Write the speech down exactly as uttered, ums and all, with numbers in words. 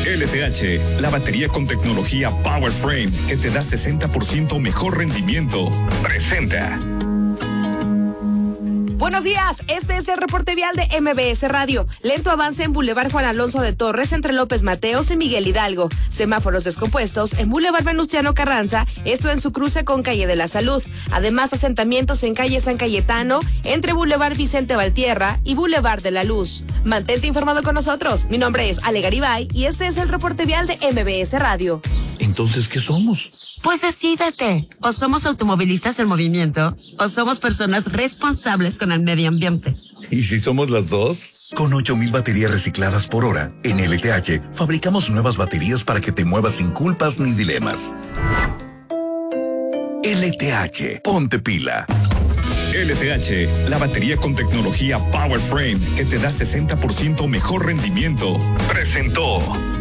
L T H, la batería con tecnología Power Frame que te da sesenta por ciento mejor rendimiento. Presenta. Buenos días, este es el reporte vial de M B S Radio. Lento avance en Boulevard Juan Alonso de Torres entre López Mateos y Miguel Hidalgo. Semáforos descompuestos en Boulevard Venustiano Carranza, esto en su cruce con Calle de la Salud. Además, asentamientos en Calle San Cayetano entre Boulevard Vicente Valtierra y Boulevard de la Luz. Mantente informado con nosotros. Mi nombre es Ale Garibay y este es el reporte vial de M B S Radio. Entonces, ¿qué somos? Pues decídete, o somos automovilistas en movimiento, o somos personas responsables con el medio ambiente. ¿Y si somos las dos? Con ocho mil baterías recicladas por hora, en L T H fabricamos nuevas baterías para que te muevas sin culpas ni dilemas. L T H, ponte pila. L T H, la batería con tecnología Power Frame que te da sesenta por ciento mejor rendimiento. Presentó.